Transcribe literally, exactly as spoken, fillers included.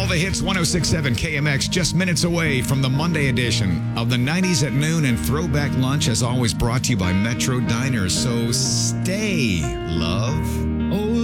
All the hits, one oh six point seven K M X, just minutes away from the Monday edition of the nineties at noon and Throwback Lunch, as always brought to you by Metro Diners. So stay, love.